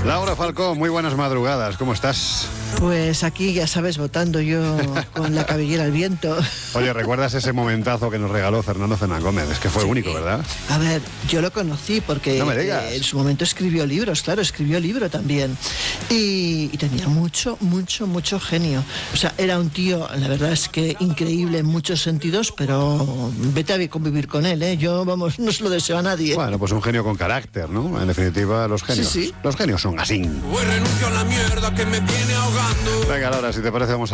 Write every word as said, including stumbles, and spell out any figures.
Laura Falcó, muy buenas madrugadas, ¿cómo estás? Pues aquí, ya sabes, votando yo con la cabellera al viento. Oye, ¿recuerdas ese momentazo que nos regaló Fernando Fernández Gómez? Es que fue Sí. único, ¿verdad? A ver, yo lo conocí porque No me digas. eh, en su momento escribió libros, claro, escribió libro también. Y, y tenía mucho, mucho, mucho genio. O sea, era un tío, la verdad es que increíble en muchos sentidos, pero vete a convivir con él, ¿eh? Yo, vamos, no se lo deseo a nadie. Bueno, pues un genio con carácter, ¿no? En definitiva, los genios. Sí, sí. Los genios son así. Hoy renuncio a la mierda que me tiene ahogando. Venga, Laura, si te parece, vamos a